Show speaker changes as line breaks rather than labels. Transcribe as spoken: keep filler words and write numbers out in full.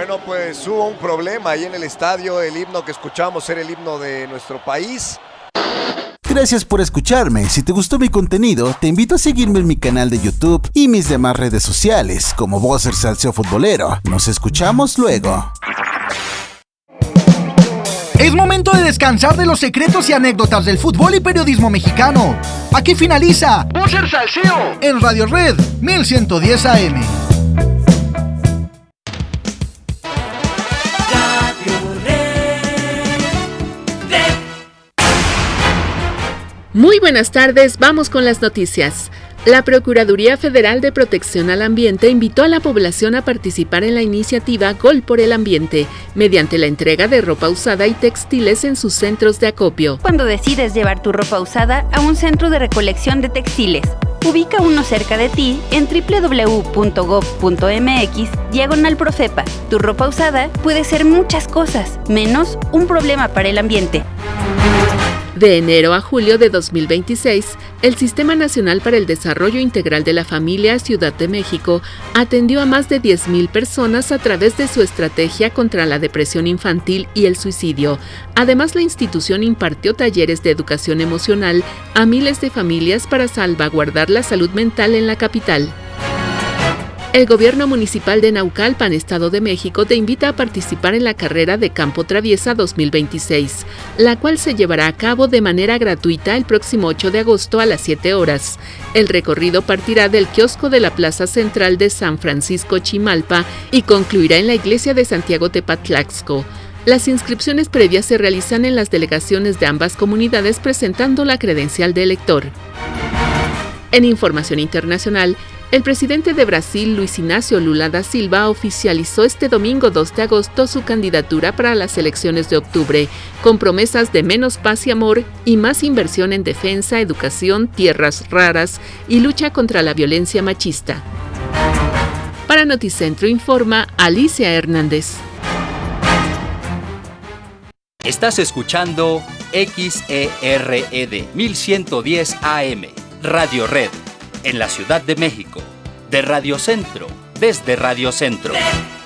Bueno, pues hubo un problema ahí en el estadio. El himno que escuchamos era el himno de nuestro país.
Gracias por escucharme. Si te gustó mi contenido, te invito a seguirme en mi canal de YouTube y mis demás redes sociales, como Bowser Salseo Futbolero. Nos escuchamos luego.
Es momento de descansar de los secretos y anécdotas del fútbol y periodismo mexicano. Aquí finaliza Bowser Salseo en Radio Red mil ciento diez A M.
Muy buenas tardes, vamos con las noticias. La Procuraduría Federal de Protección al Ambiente invitó a la población a participar en la iniciativa Gol por el Ambiente, mediante la entrega de ropa usada y textiles en sus centros de acopio.
Cuando decides llevar tu ropa usada a un centro de recolección de textiles, ubica uno cerca de ti en doble u doble u doble u punto gob punto eme equis diagonal Profepa. Tu ropa usada puede ser muchas cosas, menos un problema para el ambiente.
De enero a julio de dos mil veintiséis, el Sistema Nacional para el Desarrollo Integral de la Familia Ciudad de México atendió a más de diez mil personas a través de su estrategia contra la depresión infantil y el suicidio. Además, la institución impartió talleres de educación emocional a miles de familias para salvaguardar la salud mental en la capital. El gobierno municipal de Naucalpan, Estado de México, te invita a participar en la carrera de Campo Traviesa dos mil veintiséis, la cual se llevará a cabo de manera gratuita el próximo ocho de agosto a las siete horas. El recorrido partirá del kiosco de la Plaza Central de San Francisco Chimalpa y concluirá en la iglesia de Santiago Tepatlaxco. Las inscripciones previas se realizan en las delegaciones de ambas comunidades presentando la credencial de elector. En información internacional, el presidente de Brasil, Luis Ignacio Lula da Silva, oficializó este domingo dos de agosto su candidatura para las elecciones de octubre, con promesas de menos paz y amor y más inversión en defensa, educación, tierras raras y lucha contra la violencia machista. Para Noticentro informa Alicia Hernández.
Estás escuchando X E R E D mil ciento diez A M, Radio Red. En la Ciudad de México, de Radio Centro, desde Radio Centro.